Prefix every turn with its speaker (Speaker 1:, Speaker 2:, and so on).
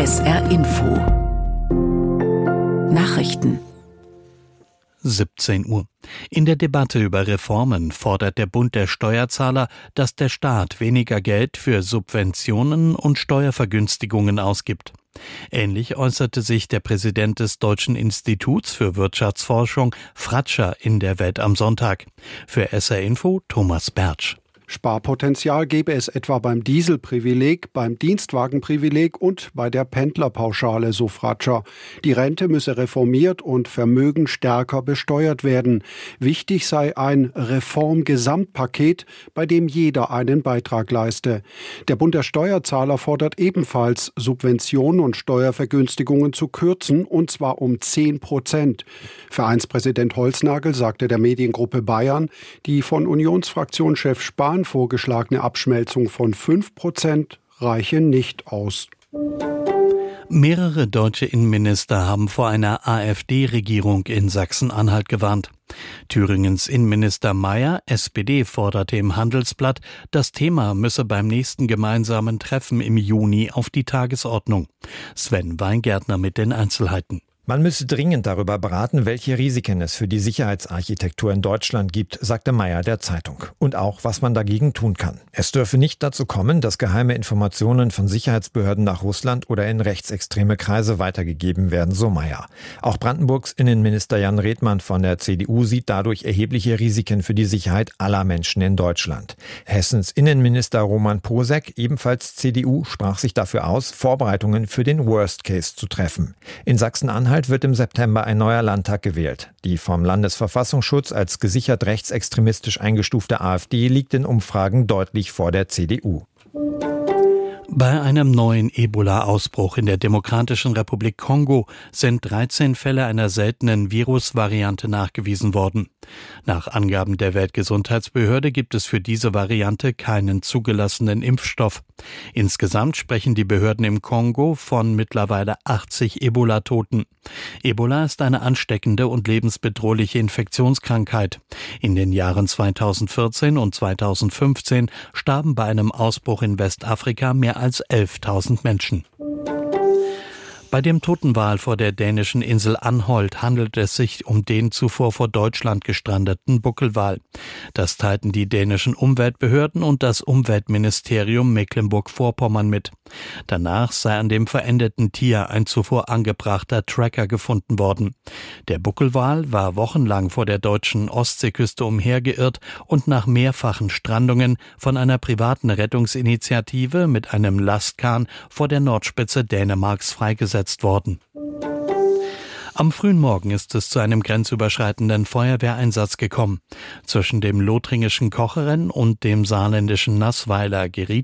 Speaker 1: SR Info Nachrichten
Speaker 2: 17 Uhr. In der Debatte über Reformen fordert der Bund der Steuerzahler, dass der Staat weniger Geld für Subventionen und Steuervergünstigungen ausgibt. Ähnlich äußerte sich der Präsident des Deutschen Instituts für Wirtschaftsforschung, Fratscher, in der Welt am Sonntag. Für SR Info Thomas Bertsch.
Speaker 3: Sparpotenzial gäbe es etwa beim Dieselprivileg, beim Dienstwagenprivileg und bei der Pendlerpauschale, so Fratscher. Die Rente müsse reformiert und Vermögen stärker besteuert werden. Wichtig sei ein Reformgesamtpaket, bei dem jeder einen Beitrag leiste. Der Bund der Steuerzahler fordert ebenfalls, Subventionen und Steuervergünstigungen zu kürzen, und zwar um 10%. Vereinspräsident Holznagel sagte der Mediengruppe Bayern, die von Unionsfraktionschef Spahn vorgeschlagene Abschmelzung von 5% reiche nicht aus.
Speaker 2: Mehrere deutsche Innenminister haben vor einer AfD-Regierung in Sachsen-Anhalt gewarnt. Thüringens Innenminister Mayer, SPD, forderte im Handelsblatt, das Thema müsse beim nächsten gemeinsamen Treffen im Juni auf die Tagesordnung. Sven Weingärtner mit den Einzelheiten.
Speaker 4: Man müsse dringend darüber beraten, welche Risiken es für die Sicherheitsarchitektur in Deutschland gibt, sagte Mayer der Zeitung. Und auch, was man dagegen tun kann. Es dürfe nicht dazu kommen, dass geheime Informationen von Sicherheitsbehörden nach Russland oder in rechtsextreme Kreise weitergegeben werden, so Mayer. Auch Brandenburgs Innenminister Jan Redmann von der CDU sieht dadurch erhebliche Risiken für die Sicherheit aller Menschen in Deutschland. Hessens Innenminister Roman Posek, ebenfalls CDU, sprach sich dafür aus, Vorbereitungen für den Worst Case zu treffen. In Sachsen-Anhalt wird im September ein neuer Landtag gewählt. Die vom Landesverfassungsschutz als gesichert rechtsextremistisch eingestufte AfD liegt in Umfragen deutlich vor der CDU.
Speaker 2: Bei einem neuen Ebola-Ausbruch in der Demokratischen Republik Kongo sind 13 Fälle einer seltenen Virusvariante nachgewiesen worden. Nach Angaben der Weltgesundheitsbehörde gibt es für diese Variante keinen zugelassenen Impfstoff. Insgesamt sprechen die Behörden im Kongo von mittlerweile 80 Ebola-Toten. Ebola ist eine ansteckende und lebensbedrohliche Infektionskrankheit. In den Jahren 2014 und 2015 starben bei einem Ausbruch in Westafrika mehr als 11.000 Menschen. Bei dem Totenwal vor der dänischen Insel Anholt handelt es sich um den zuvor vor Deutschland gestrandeten Buckelwal. Das teilten die dänischen Umweltbehörden und das Umweltministerium Mecklenburg-Vorpommern mit. Danach sei an dem verendeten Tier ein zuvor angebrachter Tracker gefunden worden. Der Buckelwal war wochenlang vor der deutschen Ostseeküste umhergeirrt und nach mehrfachen Strandungen von einer privaten Rettungsinitiative mit einem Lastkahn vor der Nordspitze Dänemarks freigesetzt worden. Am frühen Morgen ist es zu einem grenzüberschreitenden Feuerwehreinsatz gekommen. Zwischen dem lothringischen Kocheren und dem saarländischen Nassweiler geriet